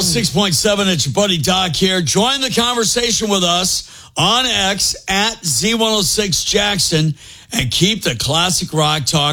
106.7, it's your buddy Doc here. Join the conversation with us on X at Z106 Jackson and keep the classic rock talk